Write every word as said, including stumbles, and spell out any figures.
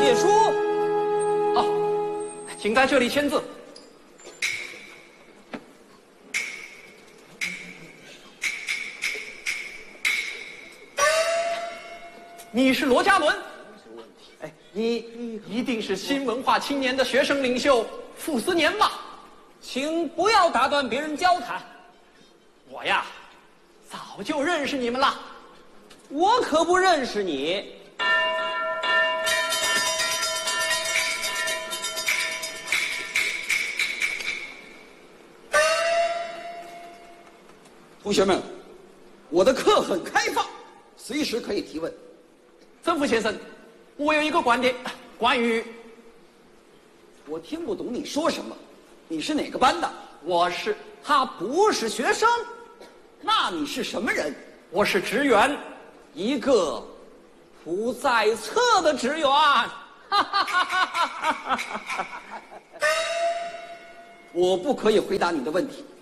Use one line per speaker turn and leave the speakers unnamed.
写书。
好，请在这里签字。你是罗家伦？哎，你一定是新文化青年的学生领袖傅斯年吧？
请不要打断别人交谈。
我呀，早就认识你们了。
我可不认识你。
同学们，我的课很开放，随时可以提问。
曾福先生，我有一个观点，关于……
我听不懂你说什么。你是哪个班的？
我是……
他不是学生。
那你是什么人？
我是职员，
一个不在册的职员。
我不可以回答你的问题。